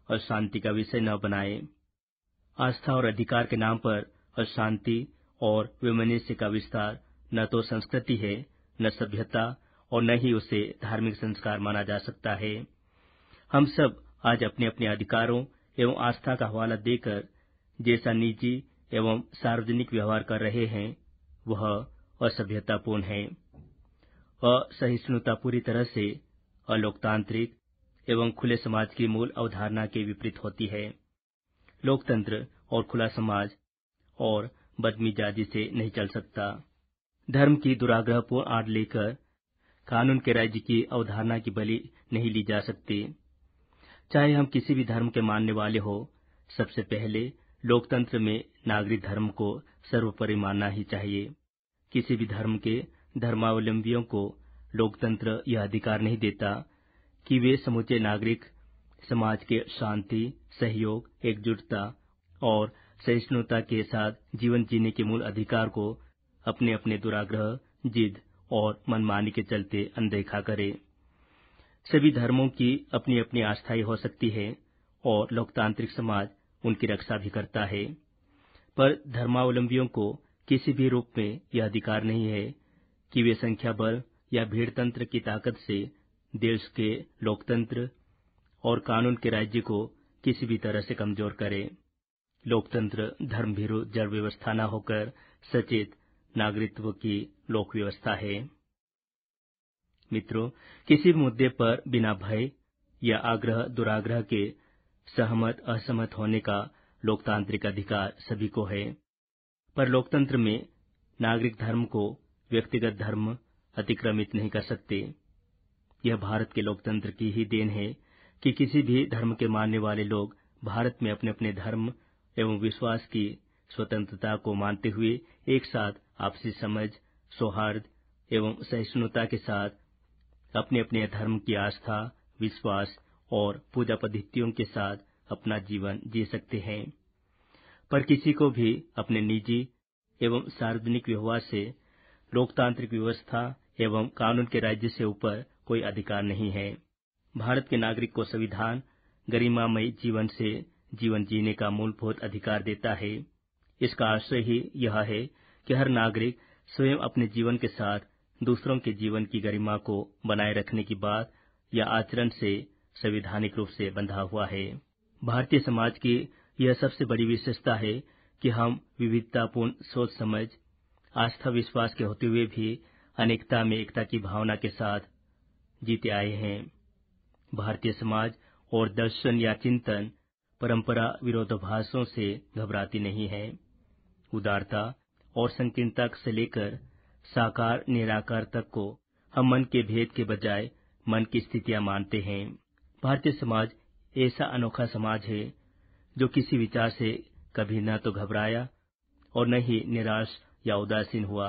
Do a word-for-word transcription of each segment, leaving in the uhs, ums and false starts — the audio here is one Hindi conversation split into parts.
और शांति का विषय न बनाए। आस्था और अधिकार के नाम पर अशांति और वैमनस्य का विस्तार न तो संस्कृति है, न सभ्यता, और न ही उसे धार्मिक संस्कार माना जा सकता है। हम सब आज अपने अपने अधिकारों एवं आस्था का हवाला देकर जैसा निजी एवं सार्वजनिक व्यवहार कर रहे हैं, वह असभ्यतापूर्ण है। असहिष्णुता पूरी तरह से अलोकतांत्रिक एवं खुले समाज की मूल अवधारणा के विपरीत होती है। लोकतंत्र और खुला समाज और बदमिजाजी से नहीं चल सकता। धर्म की दुराग्रहपूर्ण आड़ लेकर कानून के राज्य की अवधारणा की बलि नहीं ली जा सकती। चाहे हम किसी भी धर्म के मानने वाले हो, सबसे पहले लोकतंत्र में नागरिक धर्म को सर्वोपरि मानना ही चाहिए। किसी भी धर्म के धर्मावलंबियों को लोकतंत्र यह अधिकार नहीं देता कि वे समूचे नागरिक समाज के शांति, सहयोग, एकजुटता और सहिष्णुता के साथ जीवन जीने के मूल अधिकार को अपने अपने दुराग्रह, जिद और मनमानी के चलते अनदेखा करे। सभी धर्मों की अपनी अपनी आस्थाएं हो सकती है और लोकतांत्रिक समाज उनकी रक्षा भी करता है, पर धर्मावलंबियों को किसी भी रूप में यह अधिकार नहीं है कि वे संख्या बल या भीड़ तंत्र की ताकत से देश के लोकतंत्र और कानून के राज्य को किसी भी तरह से कमजोर करे। लोकतंत्र धर्मभीरु जड़ व्यवस्था न होकर सचेत नागरिकत्व की लोक व्यवस्था है। मित्रों, किसी भी मुद्दे पर बिना भय या आग्रह दुराग्रह के सहमत असहमत होने का लोकतांत्रिक अधिकार सभी को है, पर लोकतंत्र में नागरिक धर्म को व्यक्तिगत धर्म अतिक्रमित नहीं कर सकते। यह भारत के लोकतंत्र की ही देन है कि किसी भी धर्म के मानने वाले लोग भारत में अपने अपने धर्म एवं विश्वास की स्वतंत्रता को मानते हुए एक साथ आपसी समझ, सौहार्द एवं सहिष्णुता के साथ अपने अपने धर्म की आस्था, विश्वास और पूजा पद्धतियों के साथ अपना जीवन जी सकते हैं। पर किसी को भी अपने निजी एवं सार्वजनिक व्यवहार से लोकतांत्रिक व्यवस्था एवं कानून के राज्य से ऊपर कोई अधिकार नहीं है। भारत के नागरिक को संविधान गरिमामय जीवन से जीवन जीने का मूलभूत अधिकार देता है। इसका आशय ही यह है कि हर नागरिक स्वयं अपने जीवन के साथ दूसरों के जीवन की गरिमा को बनाए रखने की बात या आचरण से संवैधानिक रूप से बंधा हुआ है। भारतीय समाज की यह सबसे बड़ी विशेषता है कि हम विविधतापूर्ण सोच समझ, आस्था विश्वास के होते हुए भी अनेकता में एकता की भावना के साथ जीते आए हैं। भारतीय समाज और दर्शन या चिंतन परंपरा विरोधाभासों से घबराती नहीं है। उदारता और संकीर्णता से लेकर साकार निराकार तक को हम मन के भेद के बजाय मन की स्थितियां मानते हैं। भारतीय समाज ऐसा अनोखा समाज है जो किसी विचार से कभी न तो घबराया और न ही निराश या उदासीन हुआ।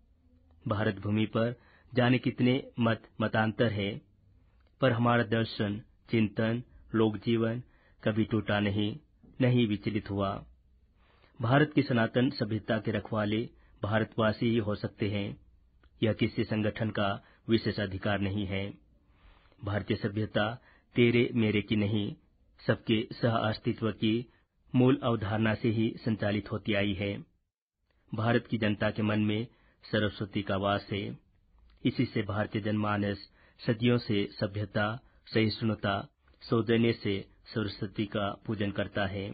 भारत भूमि पर जाने कितने मत मतांतर है, पर हमारा दर्शन, चिंतन, लोक जीवन कभी टूटा नहीं, नहीं विचलित हुआ। भारत की सनातन सभ्यता के रखवाले भारतवासी ही हो सकते हैं। यह किसी संगठन का विशेष अधिकार नहीं है। भारतीय सभ्यता तेरे मेरे की नहीं, सबके सह अस्तित्व की मूल अवधारणा से ही संचालित होती आई है। भारत की जनता के मन में सरस्वती का वास है। इसी से भारतीय जनमानस सदियों से सभ्यता, सहिष्णुता, सौजन्य से सरस्वती का पूजन करता है।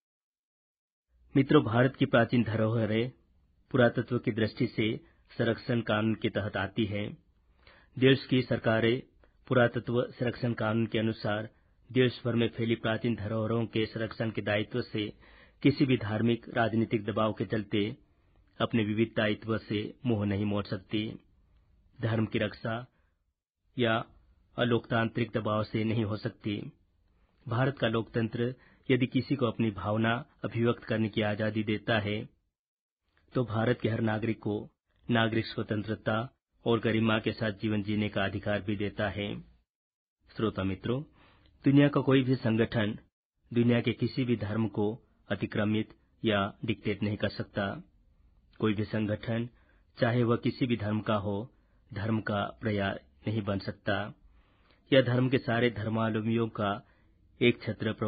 मित्रों, भारत की प्राचीन धरोहरें पुरातत्व की दृष्टि से संरक्षण कानून के तहत आती है। देश की सरकारें पुरातत्व संरक्षण कानून के अनुसार देश भर में फैली प्राचीन धरोहरों के संरक्षण के दायित्व से किसी भी धार्मिक राजनीतिक दबाव के चलते अपने विविध दायित्व से मुंह नहीं मोड़ सकती। धर्म की रक्षा या अलोकतांत्रिक दबाव से नहीं हो सकती। भारत का लोकतंत्र यदि किसी को अपनी भावना अभिव्यक्त करने की आजादी देता है, तो भारत के हर नागरिक को नागरिक स्वतंत्रता और गरिमा के साथ जीवन जीने का अधिकार भी देता है। श्रोता मित्रों, दुनिया का कोई भी संगठन दुनिया के किसी भी धर्म को अतिक्रमित या डिक्टेट नहीं कर सकता। कोई भी संगठन, चाहे वह किसी भी धर्म का हो, धर्म का पर्याय नहीं बन सकता। यह धर्म के सारे धर्मावलंबियों का एक छत्र